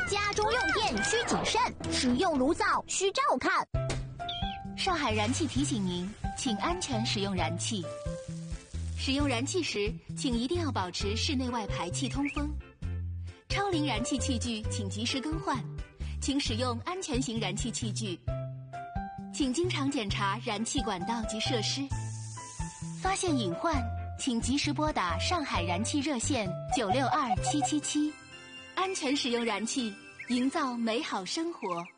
家中用电需谨慎，使用炉灶需照看。 上海燃气提醒您，请安全使用燃气。使用燃气时，请一定要保持室内外排气通风。超龄燃气器具请及时更换，请使用安全型燃气器具。请经常检查燃气管道及设施。发现隐患，请及时拨打上海燃气热线962-777。安全使用燃气，营造美好生活。